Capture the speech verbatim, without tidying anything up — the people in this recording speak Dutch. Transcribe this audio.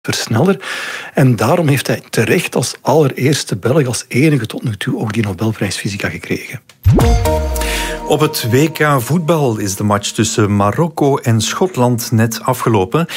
versneller. En daarom heeft hij terecht als allereerste Belg, als enige tot nu toe, ook die Nobelprijs Fysica gekregen. Op het W K voetbal is de match tussen Marokko en Schotland net afgelopen.